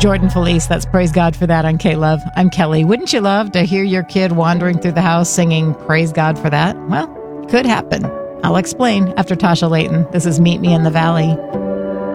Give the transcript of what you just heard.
Jordan Felice, that's Praise God for That on K-Love. I'm Kelly. Wouldn't you love to hear your kid wandering through the house singing Praise God for That? Well, could happen. I'll explain after Tasha Layton. This is Meet Me in the Valley.